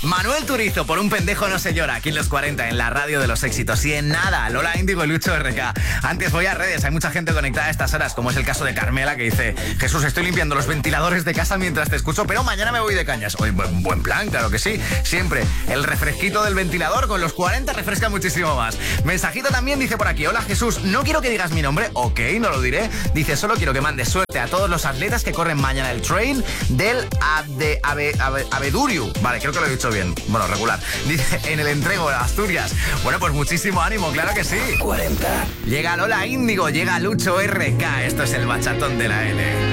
Manuel Turizo, por un pendejo no se llora, aquí en los 40, en la radio de los éxitos. Y en nada, Lola Índigo y Lucho RK. Antes voy a redes, hay mucha gente conectada a estas horas, como es el caso de Carmela, que dice: Jesús, estoy limpiando los ventiladores de casa mientras te escucho, pero mañana me voy de cañas. Oye, buen plan, claro que sí. Siempre el refresquito del ventilador con los 40 refresca muchísimo más. Mensajito también dice por aquí: hola Jesús, no quiero que digas mi nombre, ok, no lo diré. Dice: solo quiero que mandes suerte a todos los atletas que corren mañana el trail del Abeduriu. Vale, creo que lo he dicho bien. Bueno, regular. Dice: en el entrego de Asturias. Bueno, pues muchísimo ánimo, claro que sí. 40. Llega Lola Índigo, llega Lucho RK. Esto es el bachatón de la L.